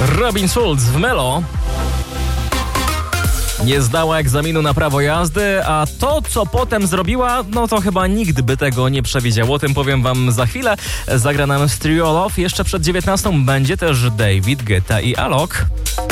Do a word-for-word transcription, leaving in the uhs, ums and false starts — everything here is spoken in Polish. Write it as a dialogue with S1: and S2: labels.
S1: Robin Schulz w Melo. Nie zdała egzaminu na prawo jazdy, a to, co potem zrobiła, no to chyba nikt by tego nie przewidział. O tym powiem wam za chwilę. Zagra nam Stereo Love. Jeszcze przed dziewiętnastą będzie też David Guetta i Alok.